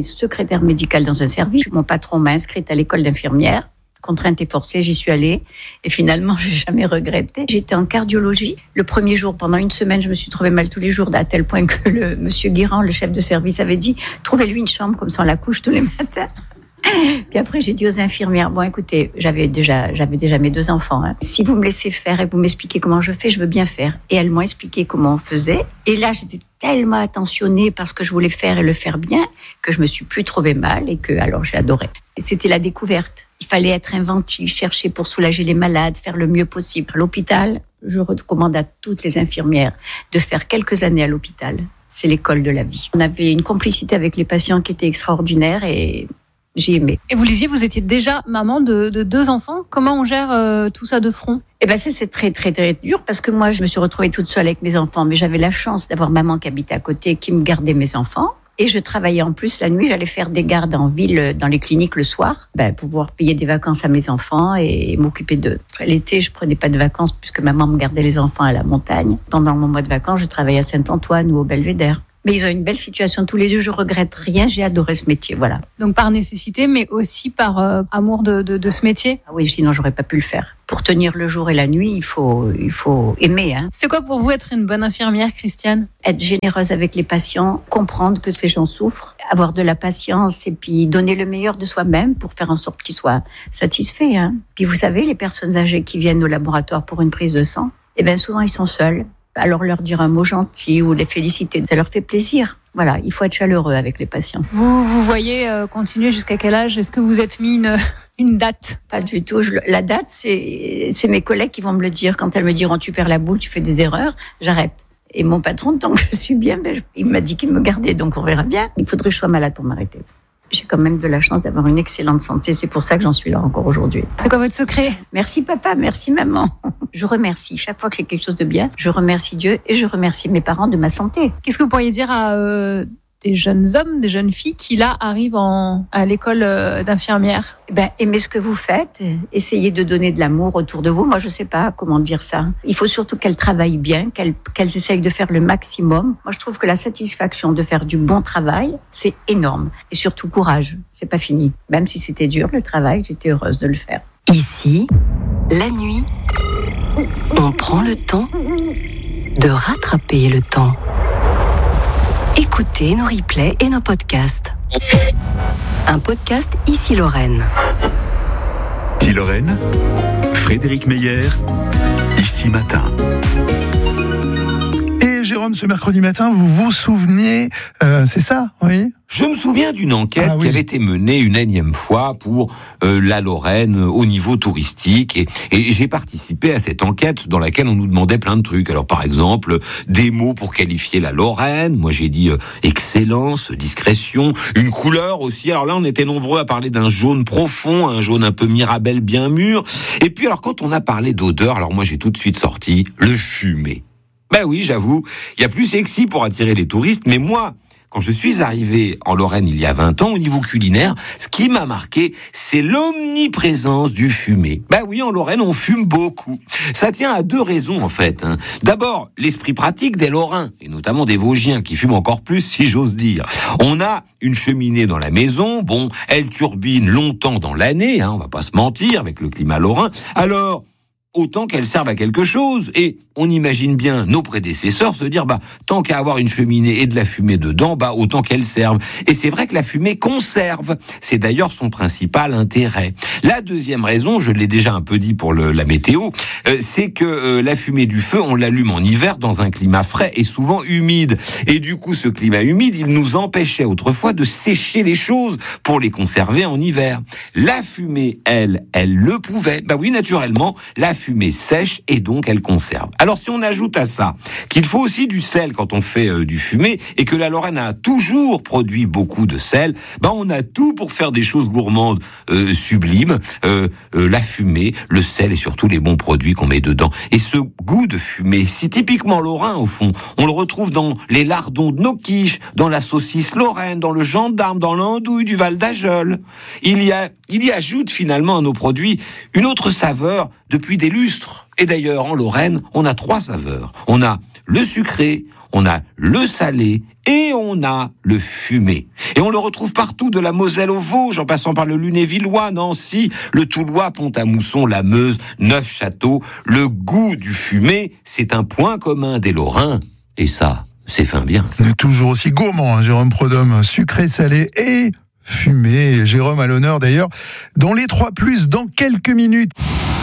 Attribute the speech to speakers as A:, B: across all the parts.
A: secrétaire médicale dans un service. Mon patron m'a inscrite à l'école d'infirmière. Contrainte et forcée, j'y suis allée. Et finalement, je n'ai jamais regretté. J'étais en cardiologie. Le premier jour, pendant une semaine, je me suis trouvée mal tous les jours, à tel point que le monsieur Guérand, le chef de service, avait dit « Trouvez-lui une chambre, comme ça on la couche tous les matins ». Puis après, j'ai dit aux infirmières, bon, écoutez, j'avais déjà mes 2 enfants. Si vous me laissez faire et vous m'expliquez comment je fais, je veux bien faire. Et elles m'ont expliqué comment on faisait. Et là, j'étais tellement attentionnée parce que je voulais faire et le faire bien que je me suis plus trouvée mal et que, alors, j'ai adoré. Et c'était la découverte. Il fallait être inventif, chercher pour soulager les malades, faire le mieux possible. À l'hôpital, je recommande à toutes les infirmières de faire quelques années à l'hôpital. C'est l'école de la vie. On avait une complicité avec les patients qui était extraordinaire et j'ai aimé.
B: Et vous disiez, vous étiez déjà maman de 2 enfants. Comment on gère tout ça de front ?
A: Eh ben c'est très, très, très dur parce que moi, je me suis retrouvée toute seule avec mes enfants. Mais j'avais la chance d'avoir maman qui habitait à côté, qui me gardait mes enfants. Et je travaillais en plus la nuit. J'allais faire des gardes en ville, dans les cliniques le soir, pour pouvoir payer des vacances à mes enfants et m'occuper d'eux. L'été, je prenais pas de vacances puisque maman me gardait les enfants à la montagne. Pendant mon mois de vacances, je travaillais à Saint-Antoine ou au Belvédère. Mais ils ont une belle situation tous les 2, je regrette rien, j'ai adoré ce métier, voilà.
B: Donc par nécessité, mais aussi par amour de ce métier ?
A: Ah oui, sinon j'aurais pas pu le faire. Pour tenir le jour et la nuit, il faut aimer.
B: C'est quoi pour vous être une bonne infirmière, Christiane ?
A: Être généreuse avec les patients, comprendre que ces gens souffrent, avoir de la patience et puis donner le meilleur de soi-même pour faire en sorte qu'ils soient satisfaits. Puis vous savez, les personnes âgées qui viennent au laboratoire pour une prise de sang, souvent ils sont seuls. Alors leur dire un mot gentil ou les féliciter, ça leur fait plaisir. Voilà, il faut être chaleureux avec les patients.
B: Vous voyez continuer jusqu'à quel âge ? Est-ce que vous êtes mis une date ?
A: Pas du tout. La date, c'est mes collègues qui vont me le dire. Quand elles me diront tu perds la boule, tu fais des erreurs, j'arrête. Et mon patron, tant que je suis bien, il m'a dit qu'il me gardait, donc on verra bien. Il faudrait que je sois malade pour m'arrêter. J'ai quand même de la chance d'avoir une excellente santé. C'est pour ça que j'en suis là encore aujourd'hui.
B: C'est quoi votre secret ?
A: Merci papa, merci maman. Je remercie. Chaque fois que j'ai quelque chose de bien, je remercie Dieu et je remercie mes parents de ma santé.
B: Qu'est-ce que vous pourriez dire à des jeunes hommes, des jeunes filles qui là arrivent à l'école d'infirmière ?
A: Aimez ce que vous faites. Essayez de donner de l'amour autour de vous. Moi, je sais pas comment dire ça. Il faut surtout qu'elles travaillent bien, qu'elles essayent de faire le maximum. Moi, je trouve que la satisfaction de faire du bon travail, c'est énorme. Et surtout, courage. C'est pas fini. Même si c'était dur, le travail, j'étais heureuse de le faire.
C: Ici, la nuit, on prend le temps de rattraper le temps. Écoutez nos replays et nos podcasts. Un podcast Ici Lorraine.
D: Ici Lorraine, Frédéric Meyer, Ici Matin.
E: Et Jérôme, ce mercredi matin, vous vous souvenez, c'est ça, oui ?
F: Je me souviens d'une enquête qui avait été menée une énième fois pour la Lorraine au niveau touristique et j'ai participé à cette enquête dans laquelle on nous demandait plein de trucs. Alors par exemple, des mots pour qualifier la Lorraine. Moi j'ai dit excellence, discrétion, une couleur aussi. Alors là on était nombreux à parler d'un jaune profond, un jaune un peu Mirabelle bien mûr. Et puis alors quand on a parlé d'odeur, alors moi j'ai tout de suite sorti le fumé. Ben oui, j'avoue, il y a plus sexy pour attirer les touristes, mais moi, quand je suis arrivé en Lorraine il y a 20 ans, au niveau culinaire, ce qui m'a marqué, c'est l'omniprésence du fumé. Ben oui, en Lorraine, on fume beaucoup. Ça tient à 2 raisons, en fait. D'abord, l'esprit pratique des Lorrains, et notamment des Vosgiens, qui fument encore plus, si j'ose dire. On a une cheminée dans la maison, bon, elle turbine longtemps dans l'année, on va pas se mentir, avec le climat lorrain. Alors, autant qu'elle serve à quelque chose. Et on imagine bien nos prédécesseurs se dire, tant qu'à avoir une cheminée et de la fumée dedans, autant qu'elle serve. Et c'est vrai que la fumée conserve. C'est d'ailleurs son principal intérêt. La deuxième raison, je l'ai déjà un peu dit pour la météo, c'est que la fumée du feu, on l'allume en hiver dans un climat frais et souvent humide. Et du coup, ce climat humide, il nous empêchait autrefois de sécher les choses pour les conserver en hiver. La fumée, elle le pouvait. Oui, naturellement, la fumée sèche et donc elle conserve. Alors si on ajoute à ça qu'il faut aussi du sel quand on fait du fumé et que la Lorraine a toujours produit beaucoup de sel, on a tout pour faire des choses gourmandes sublimes, la fumée, le sel et surtout les bons produits qu'on met dedans. Et ce goût de fumée, si typiquement lorrain au fond, on le retrouve dans les lardons de nos quiches, dans la saucisse lorraine, dans le gendarme, dans l'andouille du Val d'Ajol. Il y ajoute finalement à nos produits une autre saveur depuis des lustres. Et d'ailleurs, en Lorraine, on a 3 saveurs. On a le sucré, on a le salé et on a le fumé. Et on le retrouve partout, de la Moselle aux Vosges, en passant par le Lunévillois, Nancy, le Toulois, Pont-à-Mousson, la Meuse, Neufchâteau. Le goût du fumé, c'est un point commun des Lorrains. Et ça, c'est fin bien.
E: On est toujours aussi gourmand, Jérôme Prodhomme, sucré, salé et fumé. Jérôme à l'honneur d'ailleurs dans les 3+, dans quelques minutes.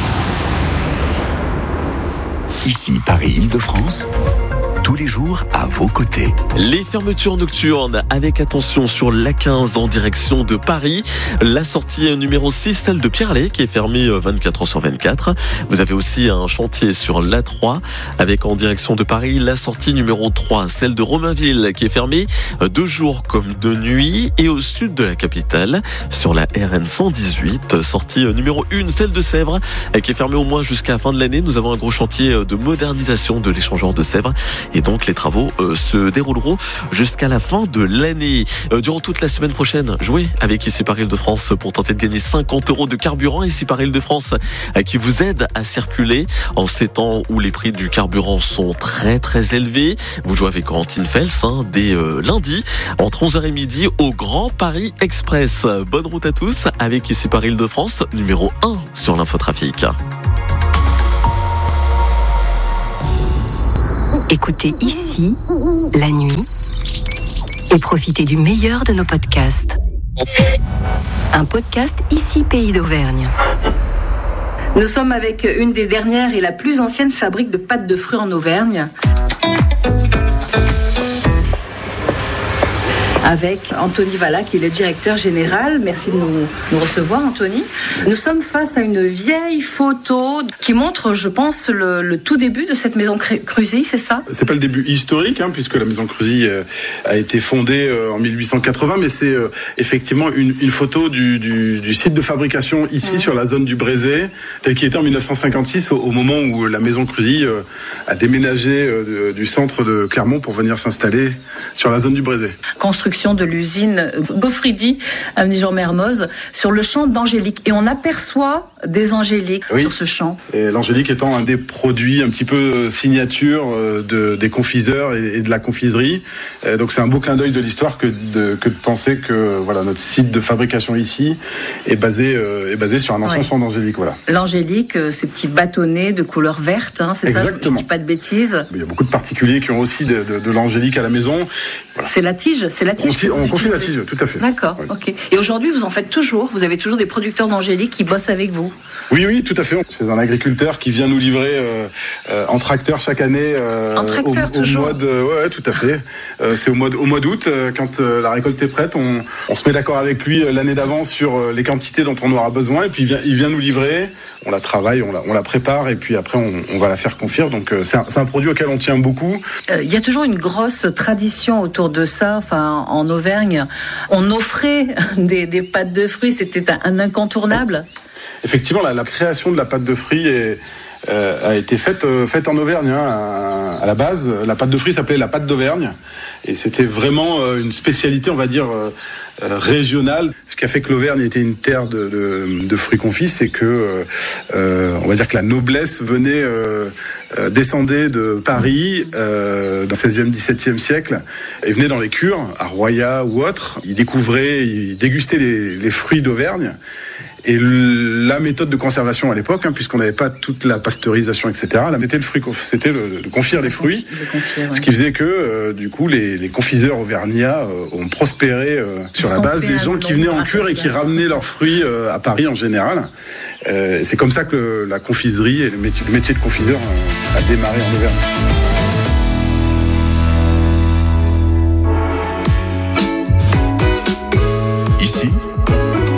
D: Ici Paris-Île-de-France, tous les jours à vos côtés.
G: Les fermetures nocturnes, avec attention sur l'A15 en direction de Paris. La sortie numéro 6, celle de Pierrelet, qui est fermée 24 heures sur 24. Vous avez aussi un chantier sur l'A3, avec en direction de Paris la sortie numéro 3, celle de Romainville, qui est fermée de jour comme de nuit. Et au sud de la capitale, sur la RN 118, sortie numéro 1, celle de Sèvres, qui est fermée au moins jusqu'à la fin de l'année. Nous avons un gros chantier de modernisation de l'échangeur de Sèvres. Et donc les travaux se dérouleront jusqu'à la fin de l'année. Durant toute la semaine prochaine, jouez avec Ici par Île-de-France pour tenter de gagner 50 € de carburant. Ici par Île-de-France qui vous aide à circuler en ces temps où les prix du carburant sont très très élevés. Vous jouez avec Corentine Fels dès lundi entre 11h et midi au Grand Paris Express. Bonne route à tous avec Ici par Île-de-France, numéro 1 sur l'infotrafic.
C: Écoutez Ici, la nuit, et profitez du meilleur de nos podcasts. Un podcast Ici Pays d'Auvergne.
H: Nous sommes avec une des dernières et la plus ancienne fabrique de pâtes de fruits en Auvergne. Avec Anthony Valla, qui est le directeur général. Merci de nous recevoir, Anthony. Nous sommes face à une vieille photo qui montre, je pense, le tout début de cette maison Cruzy, c'est ça ?
I: C'est pas le début historique, puisque la maison Cruzy a été fondée en 1880, mais c'est effectivement une photo du site de fabrication ici, sur la zone du Brézé, tel qu'il était en 1956, au moment où la maison Cruzy a déménagé du centre de Clermont pour venir s'installer sur la zone du Brézé.
H: Construction de l'usine Gaufridi à Nigean-Mermoz sur le champ d'Angélique. Et on aperçoit des angéliques sur ce champ.
I: Et l'angélique étant un des produits un petit peu signature des confiseurs et de la confiserie. Donc c'est un beau clin d'œil de l'histoire que de penser que voilà, notre site de fabrication ici est basé sur un ancien champ d'angélique. Voilà.
H: L'angélique, ces petits bâtonnets de couleur verte, c'est
I: exactement.
H: Ça, je ne dis pas de bêtises.
I: Il y a beaucoup de particuliers qui ont aussi de l'angélique à la maison. Voilà.
H: C'est la tige.
I: On confie la tige, tout à fait.
H: D'accord, oui. Ok. Et aujourd'hui, vous en faites toujours. Vous avez toujours des producteurs d'angélique qui bossent avec vous.
I: Oui, tout à fait. C'est un agriculteur qui vient nous livrer en tracteur chaque année.
H: En tracteur toujours.
I: Ouais, tout à fait. C'est au mois d'août, quand la récolte est prête, on se met d'accord avec lui l'année d'avance sur les quantités dont on aura besoin, et puis il vient nous livrer. On la travaille, on la prépare, et puis après on va la faire confire. Donc c'est un produit auquel on tient beaucoup.
H: Il y a toujours une grosse tradition autour de ça. Enfin, en Auvergne, on offrait des pâtes de fruits. C'était un incontournable.
I: Effectivement, la création de la pâte de fruits a été faite en Auvergne. À la base, la pâte de fruits s'appelait la pâte d'Auvergne. Et c'était vraiment une spécialité, on va dire, régionale. Ce qui a fait que l'Auvergne était une terre de fruits confits, c'est que, on va dire que la noblesse descendait de Paris dans le 16e, 17e siècle et venait dans les cures, à Roya ou autres. Ils découvraient, ils dégustaient les fruits d'Auvergne. Et la méthode de conservation à l'époque, puisqu'on n'avait pas toute la pasteurisation, etc., c'était de confire les fruits, ce qui faisait que, du coup, les confiseurs auvergnats ont prospéré sur la base des gens qui venaient en cure et qui ramenaient leurs fruits à Paris en général. C'est comme ça que la confiserie et le métier de confiseur a démarré en Auvergne.